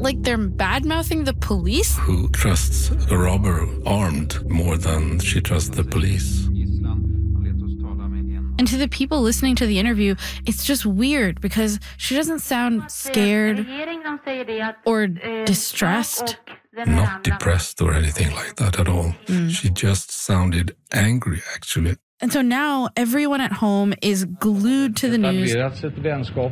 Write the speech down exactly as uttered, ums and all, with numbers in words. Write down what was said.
like they're bad-mouthing the police? Who trusts a robber armed more than she trusts the police? And to the people listening to the interview, it's just weird because she doesn't sound scared or distressed. Not depressed or anything like that at all. Mm. She just sounded angry, actually. And so now everyone at home is glued to the news